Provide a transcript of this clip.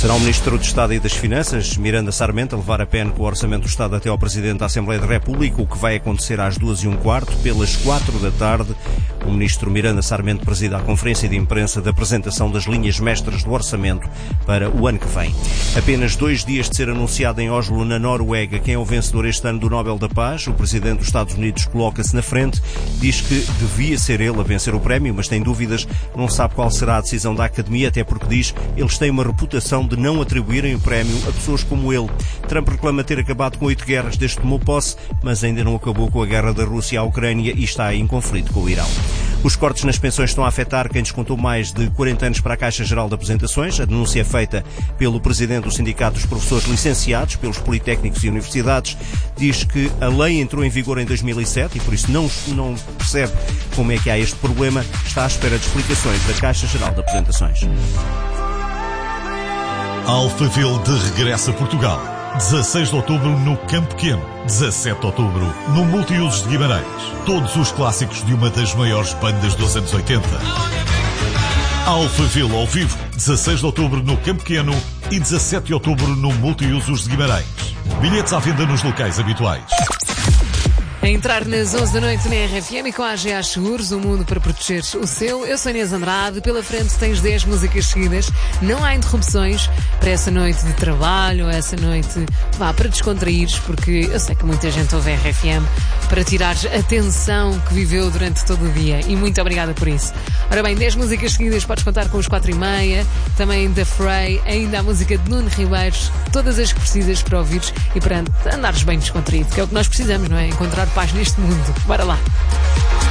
Será o Ministro do Estado e das Finanças, Miranda Sarmento, a levar a pena com o Orçamento do Estado até ao Presidente da Assembleia da República, o que vai acontecer às 2h15, pelas 4 da tarde. O Ministro Miranda Sarmento presida a conferência de imprensa da apresentação das linhas mestras do Orçamento para o ano que vem. Apenas 2 dias de ser anunciado em Oslo, na Noruega, quem é o vencedor este ano do Nobel da Paz. O Presidente dos Estados Unidos coloca-se na frente, diz que devia ser ele a vencer o prémio, mas tem dúvidas, não sabe qual será a decisão da Academia, até porque diz eles têm uma reputação de não atribuírem o prémio a pessoas como ele. Trump reclama ter acabado com 8 guerras desde que tomou posse, mas ainda não acabou com a guerra da Rússia à Ucrânia e está em conflito com o Irão. Os cortes nas pensões estão a afetar quem descontou mais de 40 anos para a Caixa Geral de Aposentações. A denúncia é feita pelo Presidente do Sindicato dos Professores Licenciados, pelos Politécnicos e Universidades. Diz que a lei entrou em vigor em 2007 e por isso não percebe como é que há este problema. Está à espera de explicações da Caixa Geral de Aposentações. Alphaville de regresso a Portugal. 16 de outubro no Campo Pequeno. 17 de outubro no Multiusos de Guimarães. Todos os clássicos de uma das maiores bandas dos anos 80. Alphaville ao vivo. 16 de outubro no Campo Pequeno e 17 de outubro no Multiusos de Guimarães. Bilhetes à venda nos locais habituais. A entrar nas 11 da noite na RFM e com a AGA Seguros, o mundo para proteger o seu. Eu sou Inês Andrade, pela frente tens 10 músicas seguidas, não há interrupções para essa noite de trabalho, essa noite para descontraíres, porque eu sei que muita gente ouve a RFM para tirares a tensão que viveu durante todo o dia e muito obrigada por isso. Ora bem, 10 músicas seguidas, podes contar com os 4h30, também da Frey, ainda a música de Nuno Ribeiros, todas as que precisas para ouvires e para andares bem descontraído, que é o que nós precisamos, não é? Encontrar paz neste mundo. Bora lá!